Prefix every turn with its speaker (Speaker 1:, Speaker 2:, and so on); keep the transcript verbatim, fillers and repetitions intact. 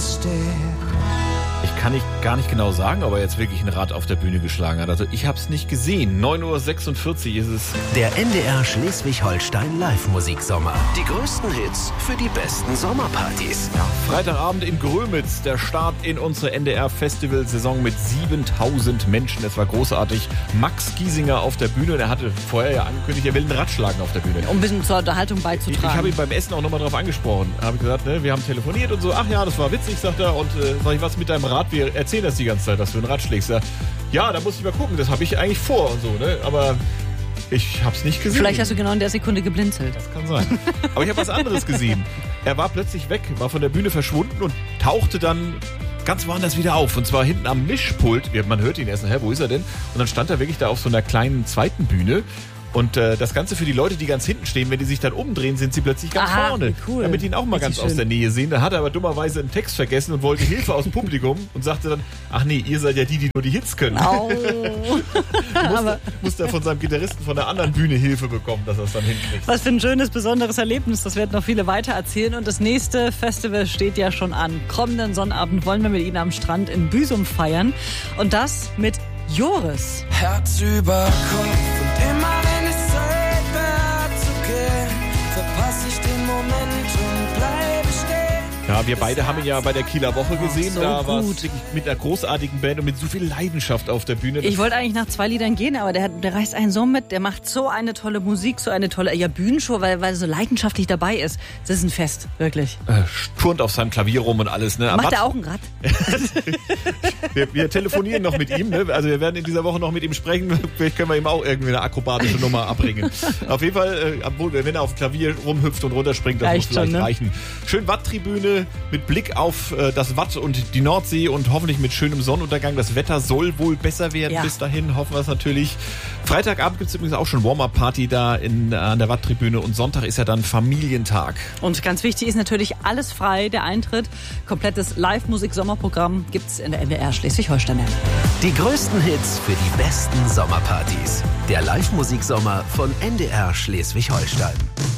Speaker 1: Ich kann nicht, gar nicht genau sagen, ob er jetzt wirklich ein Rad auf der Bühne geschlagen hat. Also ich habe es nicht gesehen. neun Uhr sechsundvierzig ist es.
Speaker 2: Der N D R Schleswig-Holstein Live-Musiksommer. Die größten Hits für die besten Sommerpartys.
Speaker 1: Ja, Freitagabend in Grömitz. Der Start in unsere N D R-Festival-Saison mit siebentausend Menschen. Es war großartig. Max Giesinger auf der Bühne. Der hatte vorher ja angekündigt, er will ein Rad schlagen auf der Bühne.
Speaker 3: Um ein bisschen zur Unterhaltung beizutragen.
Speaker 1: Ich, ich habe ihn beim Essen auch nochmal drauf angesprochen. Habe gesagt, ne, wir haben telefoniert und so. Ach ja, das war witzig, sagt er. Und äh, sag ich, was mit deinem Rad? Wir erzählen das die ganze Zeit, dass du ein Rad schlägst. Ja, da muss ich mal gucken. Das habe ich eigentlich vor und so, ne? Aber ich habe es nicht gesehen.
Speaker 3: Vielleicht hast du genau in der Sekunde geblinzelt.
Speaker 1: Das kann sein. Aber ich habe was anderes gesehen. Er war plötzlich weg, war von der Bühne verschwunden und tauchte dann ganz woanders wieder auf. Und zwar hinten am Mischpult. Man hört ihn erst, hä, wo ist er denn? Und dann stand er wirklich da auf so einer kleinen zweiten Bühne. Und äh, das Ganze für die Leute, die ganz hinten stehen, wenn die sich dann umdrehen, sind sie plötzlich ganz
Speaker 3: Aha,
Speaker 1: vorne.
Speaker 3: Cool.
Speaker 1: Damit die ihn auch mal
Speaker 3: Richtig
Speaker 1: ganz aus
Speaker 3: schön.
Speaker 1: der Nähe sehen. Da hat er aber dummerweise einen Text vergessen und wollte Hilfe aus dem Publikum und sagte dann, ach nee, ihr seid ja die, die nur die Hits können.
Speaker 3: Au.
Speaker 1: musste, musste er von seinem Gitarristen von der anderen Bühne Hilfe bekommen, dass er es dann hinkriegt.
Speaker 3: Was für ein schönes, besonderes Erlebnis. Das werden noch viele weiter erzählen. Und das nächste Festival steht ja schon an. Kommenden Sonnabend wollen wir mit Ihnen am Strand in Büsum feiern. Und das mit Joris.
Speaker 4: Herz über Kopf und immer wenn es Zeit wäre zu gehen, verpasse ich den Moment und bleibe stehen.
Speaker 1: Ja, wir beide haben ihn ja bei der Kieler Woche gesehen.
Speaker 3: so
Speaker 1: da war es
Speaker 3: gut.
Speaker 1: wirklich mit einer großartigen Band und mit so viel Leidenschaft auf der Bühne.
Speaker 3: Ich wollte eigentlich nach zwei Liedern gehen, aber der, der reißt einen so mit. Der macht so eine tolle Musik, so eine tolle ja, Bühnenshow, weil, weil er so leidenschaftlich dabei ist. Das ist ein Fest, wirklich.
Speaker 1: äh, turnt auf seinem Klavier rum und alles. Ne?
Speaker 3: Macht
Speaker 1: Watt-
Speaker 3: er auch ein Rad?
Speaker 1: Wir, wir telefonieren noch mit ihm. Ne? Also wir werden in dieser Woche noch mit ihm sprechen. Vielleicht können wir ihm auch irgendwie eine akrobatische Nummer abbringen. Auf jeden Fall, äh, obwohl, wenn er auf dem Klavier rumhüpft und runterspringt, das
Speaker 3: Reicht
Speaker 1: muss vielleicht
Speaker 3: schon, ne?
Speaker 1: reichen. Schön Watt-Tribüne mit Blick auf äh, das Watt und die Nordsee und hoffentlich mit schönem Sonnenuntergang. Das Wetter soll wohl besser werden
Speaker 3: Ja.
Speaker 1: bis dahin, hoffen wir es natürlich. Freitagabend gibt es übrigens auch schon Warm-Up-Party da in, äh, an der Watt-Tribüne und Sonntag ist ja dann Familientag.
Speaker 3: Und ganz wichtig ist natürlich alles frei, der Eintritt. Komplettes Live-Musik-Sommerprogramm gibt's in der N D R Schleswig-Holstein.
Speaker 2: Die größten Hits für die besten Sommerpartys. Der Live-Musiksommer von N D R Schleswig-Holstein.